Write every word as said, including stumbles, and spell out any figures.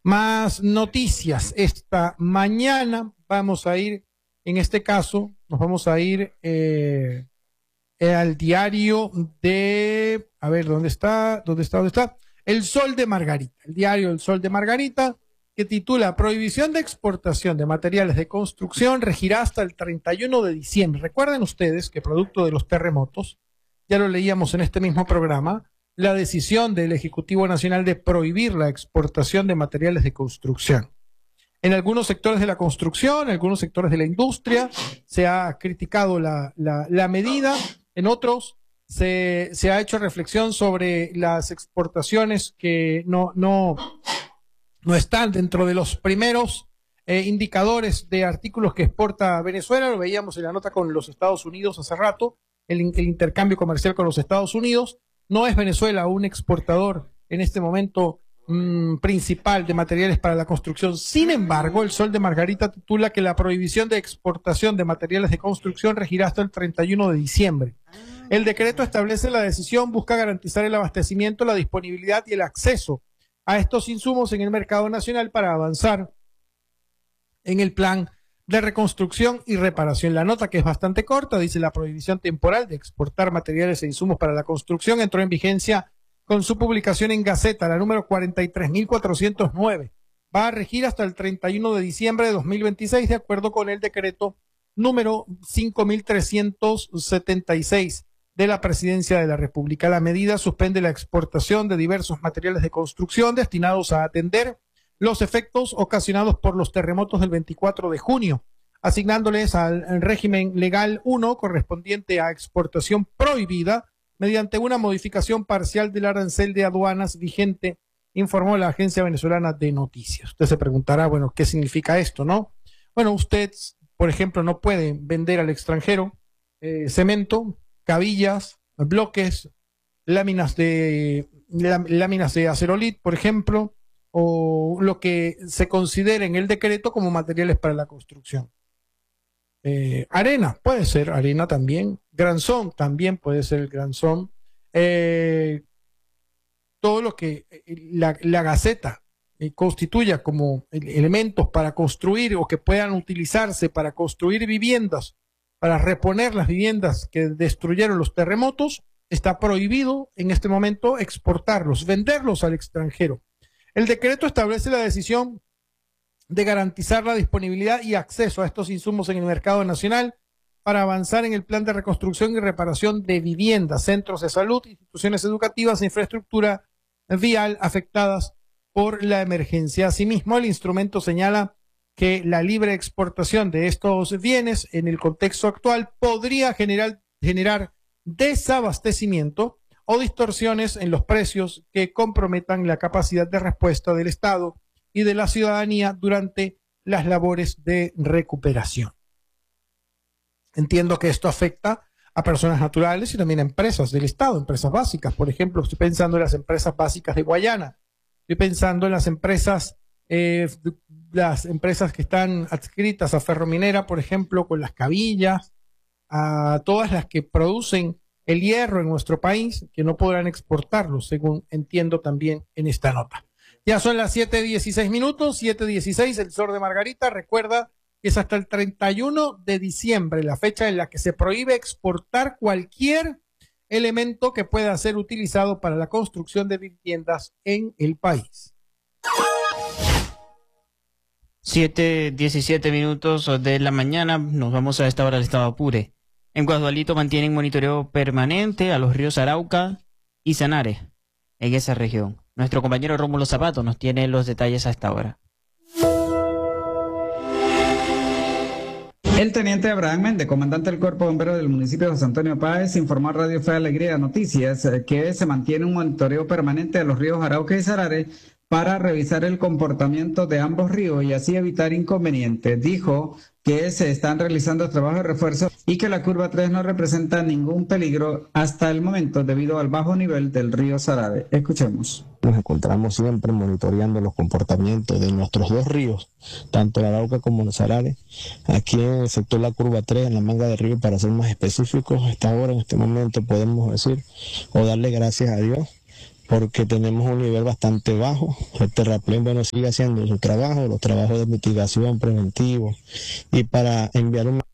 Más noticias esta mañana. Vamos a ir, en este caso, nos vamos a ir eh, al diario de, a ver, ¿dónde está? ¿Dónde está? ¿Dónde está? El Sol de Margarita, el diario El Sol de Margarita, que titula Prohibición de exportación de materiales de construcción regirá hasta el treinta y uno de diciembre. Recuerden ustedes que producto de los terremotos, ya lo leíamos en este mismo programa, la decisión del Ejecutivo Nacional de prohibir la exportación de materiales de construcción. En algunos sectores de la construcción, en algunos sectores de la industria, se ha criticado la, la, la medida, en otros se, se ha hecho reflexión sobre las exportaciones que no, no, no están dentro de los primeros eh, indicadores de artículos que exporta Venezuela. Lo veíamos en la nota con los Estados Unidos hace rato, el, el intercambio comercial con los Estados Unidos. No es Venezuela un exportador en este momento mmm, principal de materiales para la construcción. Sin embargo, el Sol de Margarita titula que la prohibición de exportación de materiales de construcción regirá hasta el treinta y uno de diciembre. El decreto establece la decisión, busca garantizar el abastecimiento, la disponibilidad y el acceso a estos insumos en el mercado nacional para avanzar en el plan de reconstrucción y reparación. La nota, que es bastante corta, dice: la prohibición temporal de exportar materiales e insumos para la construcción entró en vigencia con su publicación en Gaceta, la número cuarenta y tres mil cuatrocientos nueve. Va a regir hasta el treinta y uno de diciembre de dos mil veintiséis, de acuerdo con el decreto número cinco mil trescientos setenta y seis de la Presidencia de la República. La medida suspende la exportación de diversos materiales de construcción destinados a atender los efectos ocasionados por los terremotos del veinticuatro de junio, asignándoles al régimen legal uno correspondiente a exportación prohibida mediante una modificación parcial del arancel de aduanas vigente, informó la Agencia Venezolana de Noticias. Usted se preguntará, bueno, ¿qué significa esto, no? Bueno, usted, por ejemplo, no puede vender al extranjero eh, cemento, cabillas, bloques, láminas de, láminas de acerolit, por ejemplo, o lo que se considere en el decreto como materiales para la construcción. Eh, arena, puede ser arena también. Granzón, también puede ser el granzón. Eh, todo lo que la, la Gaceta eh, constituya como elementos para construir o que puedan utilizarse para construir viviendas, para reponer las viviendas que destruyeron los terremotos, está prohibido en este momento exportarlos, venderlos al extranjero. El decreto establece la decisión de garantizar la disponibilidad y acceso a estos insumos en el mercado nacional para avanzar en el plan de reconstrucción y reparación de viviendas, centros de salud, instituciones educativas e infraestructura vial afectadas por la emergencia. Asimismo, el instrumento señala que la libre exportación de estos bienes en el contexto actual podría generar, generar desabastecimiento o distorsiones en los precios que comprometan la capacidad de respuesta del Estado y de la ciudadanía durante las labores de recuperación. Entiendo que esto afecta a personas naturales y también a empresas del Estado, empresas básicas. Por ejemplo, estoy pensando en las empresas básicas de Guayana, estoy pensando en las empresas, eh, las empresas que están adscritas a Ferrominera, por ejemplo, con las cabillas, a todas las que producen el hierro en nuestro país, que no podrán exportarlo, según entiendo también en esta nota. Ya son las siete dieciséis minutos, siete dieciséis, el Sol de Margarita. Recuerda que es hasta el treinta y uno de diciembre, la fecha en la que se prohíbe exportar cualquier elemento que pueda ser utilizado para la construcción de viviendas en el país. siete diecisiete minutos de la mañana, nos vamos a esta hora al estado Apure. En Guadualito mantienen monitoreo permanente a los ríos Arauca y Sanare en esa región. Nuestro compañero Rómulo Zapato nos tiene los detalles a esta hora. El teniente Abraham Méndez, comandante del Cuerpo de Bomberos del municipio de José Antonio Páez, informó a Radio Fe Alegría Noticias que se mantiene un monitoreo permanente de los ríos Arauca y Sanare para revisar el comportamiento de ambos ríos y así evitar inconvenientes. Dijo que se están realizando trabajos de refuerzo y que la curva tres no representa ningún peligro hasta el momento debido al bajo nivel del río Sarare. Escuchemos. Nos encontramos siempre monitoreando los comportamientos de nuestros dos ríos, tanto el Arauca como el Sarare. Aquí en el sector la curva tres, en la manga del río, para ser más específicos, hasta ahora en este momento podemos decir o darle gracias a Dios porque tenemos un nivel bastante bajo. El terraplén, bueno, sigue haciendo su trabajo, los trabajos de mitigación preventivo, y para enviar un